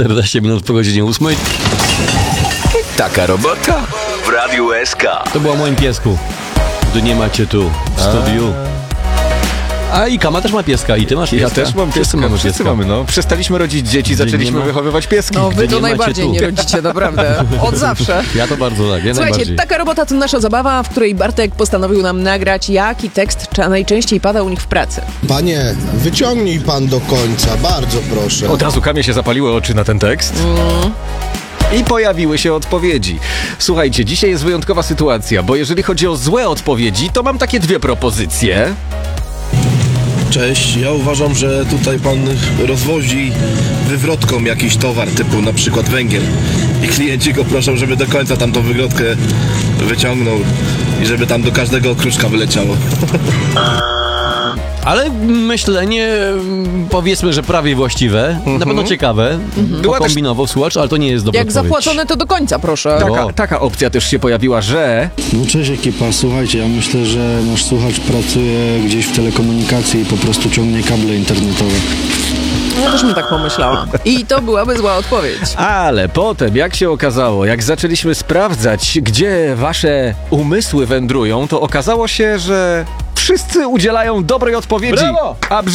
14 minut po godzinie 8. Taka robota w Radiu SK. To było o moim piesku. Gdy nie macie tu w studiu. A i Kama też ma pieska i ty masz pieska. Ja też mam Wszyscy pieska. mamy Wszyscy pieska. mamy, no. Przestaliśmy rodzić dzieci, zaczęliśmy wychowywać pieski. No wy Gdy to nie macie najbardziej tu. nie rodzicie, naprawdę. Od zawsze. Ja to bardzo tak, ja Słuchajcie, najbardziej. Taka robota to nasza zabawa, w której Bartek postanowił nam nagrać, jaki tekst najczęściej pada u nich w pracy. Panie, wyciągnij pan do końca, bardzo proszę. Od razu Kamie się zapaliły oczy na ten tekst. I pojawiły się odpowiedzi. Słuchajcie, dzisiaj jest wyjątkowa sytuacja, bo jeżeli chodzi o złe odpowiedzi, to mam takie dwie propozycje. Cześć, ja uważam, że tutaj pan rozwozi wywrotką jakiś towar, typu na przykład węgiel. I klienci go proszą, żeby do końca tam tą wywrotkę wyciągnął i żeby tam do każdego okruszka wyleciało. Ale myślenie, powiedzmy, że prawie właściwe, na pewno ciekawe. Była też- Kombinował słuchacz, ale to nie jest dobra Jak odpowiedź. zapłacone, to do końca, proszę. Taka opcja też się pojawiła, że... No cześć ekipa, słuchajcie, ja myślę, że nasz słuchacz pracuje gdzieś w telekomunikacji i po prostu ciągnie kable internetowe. Ja też bym tak pomyślała. I to byłaby zła odpowiedź. Ale potem, jak się okazało, jak zaczęliśmy sprawdzać, gdzie wasze umysły wędrują, to okazało się, że wszyscy udzielają dobrej odpowiedzi. Brawo! A